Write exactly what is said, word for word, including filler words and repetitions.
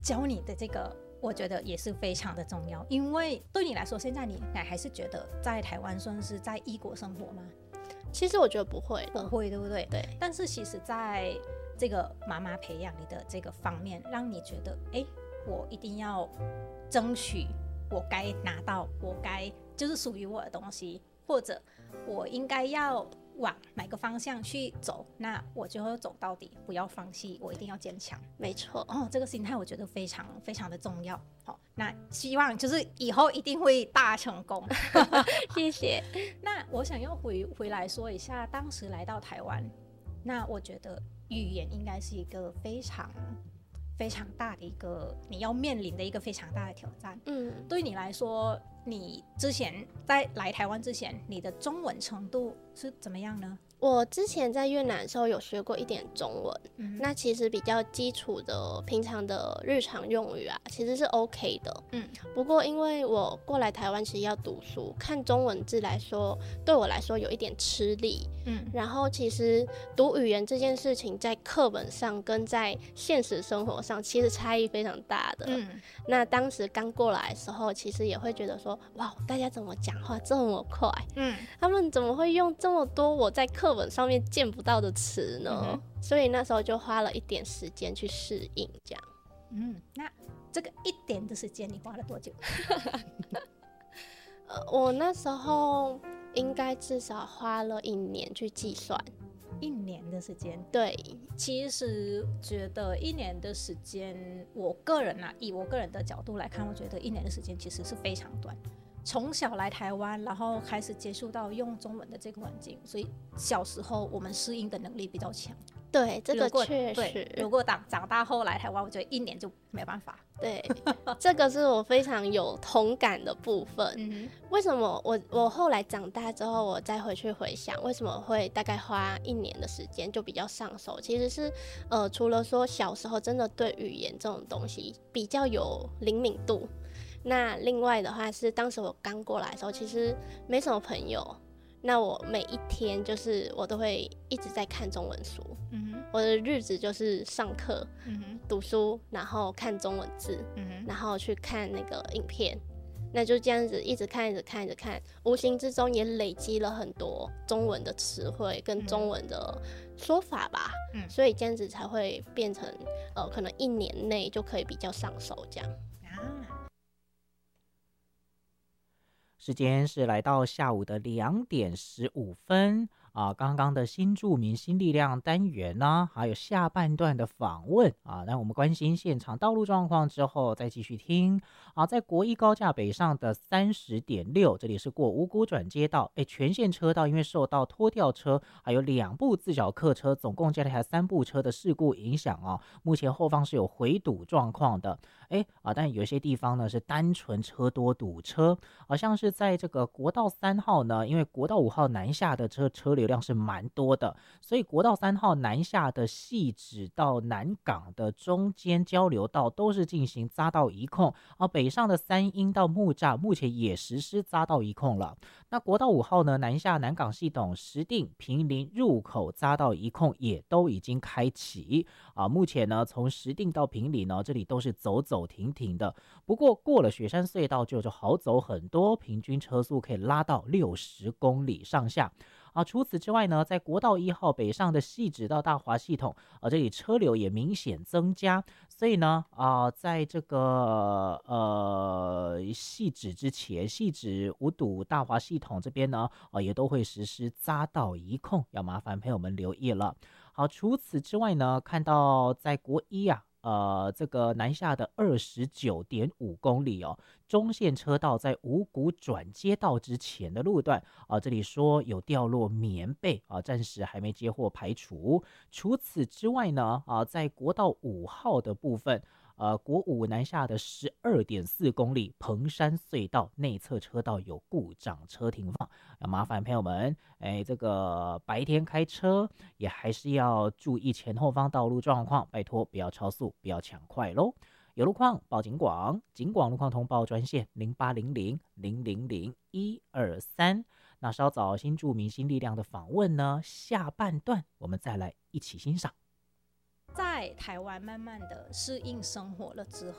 教你的这个我觉得也是非常的重要，因为对你来说现在你还是觉得在台湾算是在异国生活吗？ 其实我觉得不会的， 不会，对不对？ 对。 但是其实在这个妈妈培养你的这个方面，让你觉得哎，我一定要争取我该拿到我该就是属于我的东西，或者我应该要往哪个方向去走，那我就会走到底，不要放弃，我一定要坚强。 没错， 哦，这个心态我觉得非常非常的重要。好、哦，那希望就是以后一定会大成功。 谢谢。 那我想要回回来说一下，当时来到台湾，那我觉得语言应该是一个非常非常大的一个你要面临的一个非常大的挑战。 嗯， 对你来说，你之前在来台湾之前，你的中文程度是怎么样呢？ 我之前在越南的时候有学过一点中文，嗯、那其实比较基础的平常的日常用语啊，其实是 OK 的。嗯，不过因为我过来台湾其实要读书，看中文字来说，对我来说有一点吃力。嗯，然后其实读语言这件事情在课本上跟在现实生活上其实差异非常大的。嗯，那当时刚过来的时候，其实也会觉得说，哇，大家怎么讲话这么快？嗯，他们怎么会用这么多我在课本上面见不到的词呢？嗯、所以那时候就花了一点时间去适应，这样。 嗯，那这个一点的时间你花了多久？ 呃，我那时候应该至少花了一年去计算。 一年的时间， 对， 其实觉得一年的时间，我个人啊，以我个人的角度来看，我觉得一年的时间其实是非常短。从小来台湾，然后开始接触到用中文的这个环境，所以小时候我们适应的能力比较强。 对，这个确实。 如果长长大后来台湾，我觉得一年就没办法。 对，这个是我非常有同感的部分。嗯、为什么我我后来长大之后，我再回去回想，为什么会大概花一年的时间就比较上手？其实是呃，除了说小时候真的对语言这种东西比较有灵敏度。那另外的话是，当时我刚过来的时候，其实没什么朋友。那我每一天就是我都会一直在看中文书。嗯哼，我的日子就是上课、嗯哼，读书，然后看中文字，嗯哼，然后去看那个影片。那就这样子一直看，一直看，一直看，无形之中也累积了很多中文的词汇跟中文的说法吧。嗯，所以这样子才会变成呃，可能一年内就可以比较上手这样。啊。 时间是来到下午的两点十五分啊，刚刚的新住民新力量单元呢，还有下半段的访问啊，那我们关心现场道路状况之后再继续听啊。在国一高架北上的三十点六，这里是过五股转接道，哎，全线车道因为受到拖吊车还有两部自小客车，总共加起来三部车的事故影响啊，目前后方是有回堵状况的，哎啊，但有些地方呢是单纯车多堵车，好像是在这个国道三号呢，因为国道五号南下的车车流量是蛮多的，所以国道三号南下的汐止到南港的中间交流道都是进行匝道移控，而北上的三鶯到木栅目前也实施匝道移控了。那国道五号呢南下南港系统石碇坪林入口匝道移控也都已经开启啊，目前呢从石碇到坪林呢这里都是走走停停的，不过过了雪山隧道就就好走很多，平均车速可以拉到六十公里上下啊。除此之外呢，在国道一号北上的汐止到大华系统啊，这里车流也明显增加，所以呢啊，在这个呃汐止之前，汐止五堵大华系统这边呢啊也都会实施匝道移控，要麻烦朋友们留意了。好，除此之外呢，看到在国一啊。呃，这个南下的二十九点五公里哦，中线车道在五股转接道之前的路段啊，这里说有掉落棉被啊，暂时还没接获排除。除此之外呢，啊，在国道五号的部分。呃，国五南下的十二点四公里彭山隧道内侧车道有故障车停放，要麻烦朋友们，哎，这个白天开车也还是要注意前后方道路状况，拜托不要超速，不要抢快喽。有路况报警广，警广路况通报专线零八零零零零零一二三。那稍早新住民新力量的访问呢，下半段我们再来一起欣赏。 在台湾慢慢的适应生活了之